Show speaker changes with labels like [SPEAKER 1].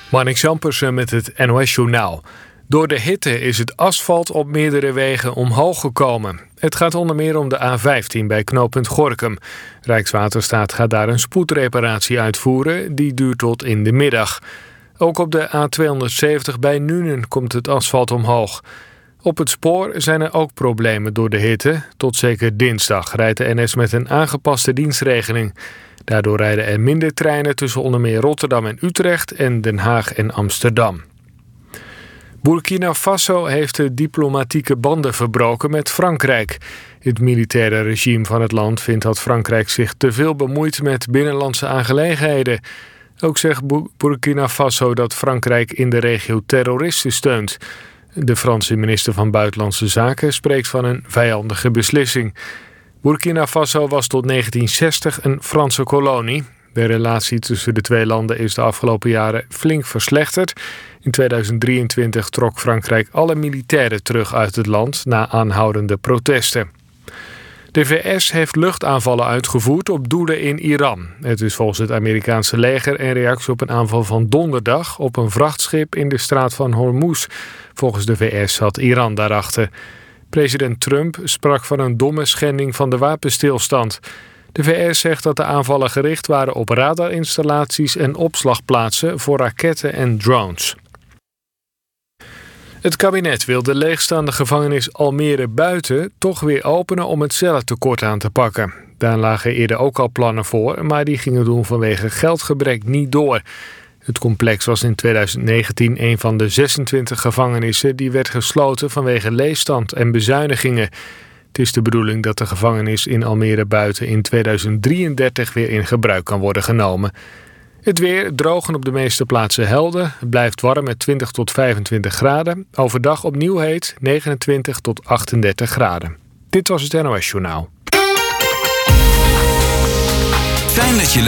[SPEAKER 1] Marnix Jampersen met het NOS-journaal. Door de hitte is het asfalt op meerdere wegen omhoog gekomen. Het gaat onder meer om de A15 bij knooppunt Gorinchem. Rijkswaterstaat gaat daar een spoedreparatie uitvoeren. Die duurt tot in de middag. Ook op de A270 bij Nuenen komt het asfalt omhoog. Op het spoor zijn er ook problemen door de hitte. Tot zeker dinsdag rijdt de NS met een aangepaste dienstregeling. Daardoor rijden er minder treinen tussen onder meer Rotterdam en Utrecht en Den Haag en Amsterdam. Burkina Faso heeft de diplomatieke banden verbroken met Frankrijk. Het militaire regime van het land vindt dat Frankrijk zich te veel bemoeit met binnenlandse aangelegenheden. Ook zegt Burkina Faso dat Frankrijk in de regio terroristen steunt. De Franse minister van Buitenlandse Zaken spreekt van een vijandige beslissing. Burkina Faso was tot 1960 een Franse kolonie. De relatie tussen de twee landen is de afgelopen jaren flink verslechterd. In 2023 trok Frankrijk alle militairen terug uit het land na aanhoudende protesten. De VS heeft luchtaanvallen uitgevoerd op doelen in Iran. Het is volgens het Amerikaanse leger een reactie op een aanval van donderdag op een vrachtschip in de straat van Hormuz. Volgens de VS zat Iran daarachter. President Trump sprak van een domme schending van de wapenstilstand. De VS zegt dat de aanvallen gericht waren op radarinstallaties en opslagplaatsen voor raketten en drones. Het kabinet wil de leegstaande gevangenis Almere Buiten toch weer openen om het cellentekort aan te pakken. Daar lagen eerder ook al plannen voor, maar die gingen toen vanwege geldgebrek niet door. Het complex was in 2019 een van de 26 gevangenissen die werd gesloten vanwege leegstand en bezuinigingen. Het is de bedoeling dat de gevangenis in Almere Buiten in 2033 weer in gebruik kan worden genomen. Het weer droog en op de meeste plaatsen helder. Het blijft warm met 20 tot 25 graden. Overdag opnieuw heet 29 tot 38 graden. Dit was het NOS Journaal.
[SPEAKER 2] Fijn dat je